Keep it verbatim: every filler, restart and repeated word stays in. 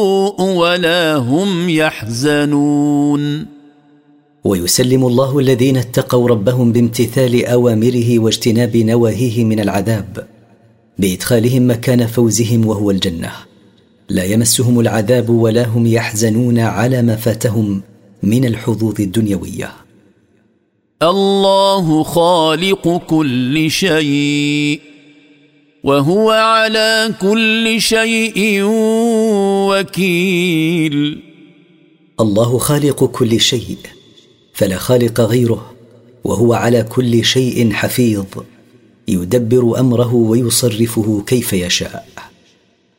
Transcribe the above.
ولا هم يحزنون. ويسلم الله الذين اتقوا ربهم بامتثال أوامره واجتناب نواهيه من العذاب بإدخالهم مكان فوزهم وهو الجنة، لا يمسهم العذاب ولا هم يحزنون على ما فاتهم من الحظوظ الدنيوية. الله خالق كل شيء وهو على كل شيء وكيل. الله خالق كل شيء فلا خالق غيره، وهو على كل شيء حفيظ يدبر أمره ويصرفه كيف يشاء.